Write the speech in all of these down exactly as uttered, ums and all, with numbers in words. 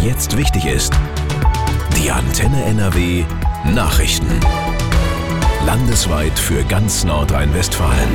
jetzt wichtig ist. Die Antenne N R W Nachrichten. Landesweit für ganz Nordrhein-Westfalen.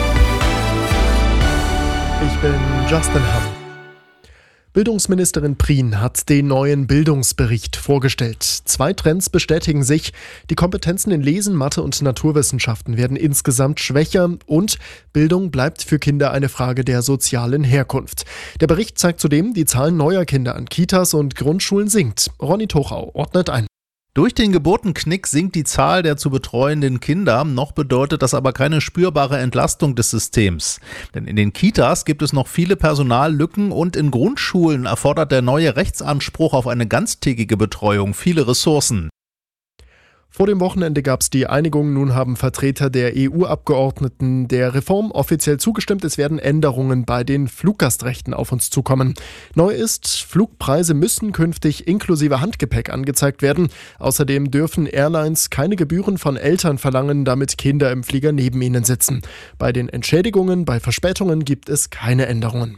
Ich bin Justin Hamm. Bildungsministerin Prien hat den neuen Bildungsbericht vorgestellt. Zwei Trends bestätigen sich. Die Kompetenzen in Lesen, Mathe und Naturwissenschaften werden insgesamt schwächer und Bildung bleibt für Kinder eine Frage der sozialen Herkunft. Der Bericht zeigt zudem, die Zahl neuer Kinder an Kitas und Grundschulen sinkt. Ronny Tochau ordnet ein. Durch den Geburtenknick sinkt die Zahl der zu betreuenden Kinder, noch bedeutet das aber keine spürbare Entlastung des Systems. Denn in den Kitas gibt es noch viele Personallücken und in Grundschulen erfordert der neue Rechtsanspruch auf eine ganztägige Betreuung viele Ressourcen. Vor dem Wochenende gab es die Einigung. Nun haben Vertreter der E U-Abgeordneten der Reform offiziell zugestimmt. Es werden Änderungen bei den Fluggastrechten auf uns zukommen. Neu ist, Flugpreise müssen künftig inklusive Handgepäck angezeigt werden. Außerdem dürfen Airlines keine Gebühren von Eltern verlangen, damit Kinder im Flieger neben ihnen sitzen. Bei den Entschädigungen bei Verspätungen gibt es keine Änderungen.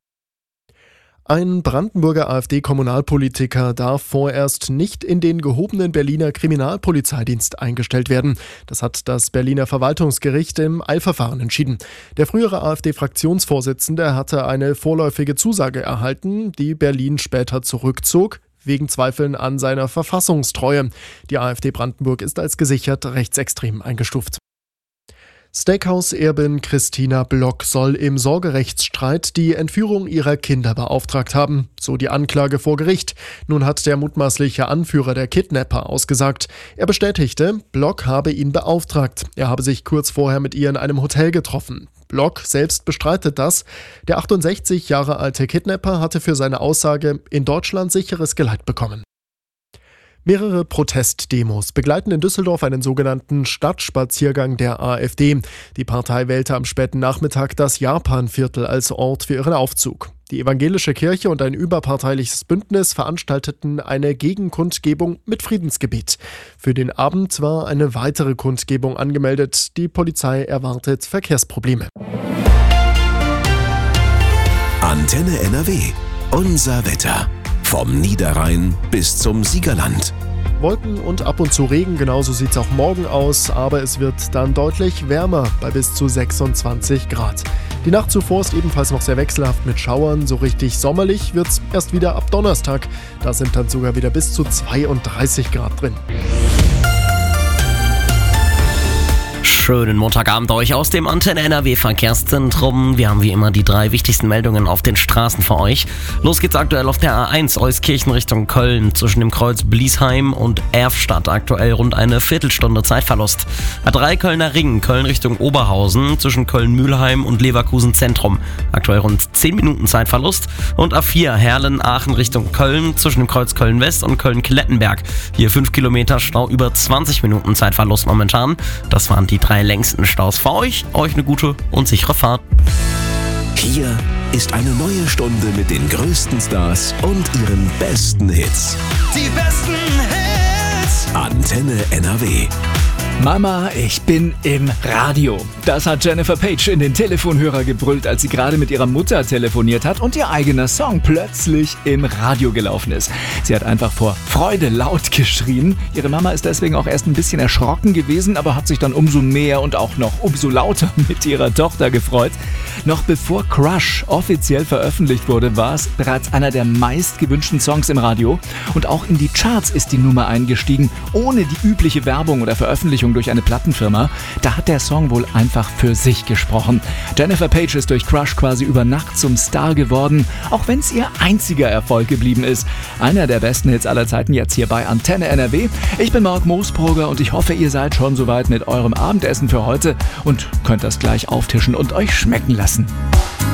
Ein Brandenburger AfD-Kommunalpolitiker darf vorerst nicht in den gehobenen Berliner Kriminalpolizeidienst eingestellt werden. Das hat das Berliner Verwaltungsgericht im Eilverfahren entschieden. Der frühere AfD-Fraktionsvorsitzende hatte eine vorläufige Zusage erhalten, die Berlin später zurückzog, wegen Zweifeln an seiner Verfassungstreue. Die AfD Brandenburg ist als gesichert rechtsextrem eingestuft. Steakhouse-Erbin Christina Block soll im Sorgerechtsstreit die Entführung ihrer Kinder beauftragt haben, so die Anklage vor Gericht. Nun hat der mutmaßliche Anführer der Kidnapper ausgesagt. Er bestätigte, Block habe ihn beauftragt. Er habe sich kurz vorher mit ihr in einem Hotel getroffen. Block selbst bestreitet das. Der achtundsechzig Jahre alte Kidnapper hatte für seine Aussage in Deutschland sicheres Geleit bekommen. Mehrere Protestdemos begleiten in Düsseldorf einen sogenannten Stadtspaziergang der AfD. Die Partei wählte am späten Nachmittag das Japanviertel als Ort für ihren Aufzug. Die evangelische Kirche und ein überparteiliches Bündnis veranstalteten eine Gegenkundgebung mit Friedensgebet. Für den Abend war eine weitere Kundgebung angemeldet. Die Polizei erwartet Verkehrsprobleme. Antenne N R W. Unser Wetter. Vom Niederrhein bis zum Siegerland. Wolken und ab und zu Regen, genauso sieht es auch morgen aus, aber es wird dann deutlich wärmer bei bis zu sechsundzwanzig Grad. Die Nacht zuvor ist ebenfalls noch sehr wechselhaft mit Schauern, so richtig sommerlich wird es erst wieder ab Donnerstag. Da sind dann sogar wieder bis zu zweiunddreißig Grad drin. Schönen Montagabend euch aus dem Antenne N R W Verkehrszentrum. Wir haben wie immer die drei wichtigsten Meldungen auf den Straßen für euch. Los geht's aktuell auf der A eins Euskirchen Richtung Köln zwischen dem Kreuz Bliesheim und Erfstadt. Aktuell rund eine Viertelstunde Zeitverlust. A drei Kölner Ring, Köln Richtung Oberhausen zwischen Köln-Mühlheim und Leverkusen Zentrum. Aktuell rund zehn Minuten Zeitverlust. Und A vier Herlen-Aachen Richtung Köln zwischen dem Kreuz Köln-West und Köln-Klettenberg. Hier fünf Kilometer Stau, über zwanzig Minuten Zeitverlust momentan. Das waren die drei längsten Staus für euch. Euch eine gute und sichere Fahrt. Hier ist eine neue Stunde mit den größten Stars und ihren besten Hits. Die besten Hits. Antenne N R W. Mama, ich bin im Radio. Das hat Jennifer Page in den Telefonhörer gebrüllt, als sie gerade mit ihrer Mutter telefoniert hat und ihr eigener Song plötzlich im Radio gelaufen ist. Sie hat einfach vor Freude laut geschrien. Ihre Mama ist deswegen auch erst ein bisschen erschrocken gewesen, aber hat sich dann umso mehr und auch noch umso lauter mit ihrer Tochter gefreut. Noch bevor Crush offiziell veröffentlicht wurde, war es bereits einer der meistgewünschten Songs im Radio. Und auch in die Charts ist die Nummer eingestiegen, ohne die übliche Werbung oder Veröffentlichung durch eine Plattenfirma. Da hat der Song wohl einfach für sich gesprochen. Jennifer Page ist durch Crush quasi über Nacht zum Star geworden, auch wenn es ihr einziger Erfolg geblieben ist. Einer der besten Hits aller Zeiten jetzt hier bei Antenne N R W. Ich bin Marc Moosbrugger und ich hoffe, ihr seid schon soweit mit eurem Abendessen für heute und könnt das gleich auftischen und euch schmecken lassen.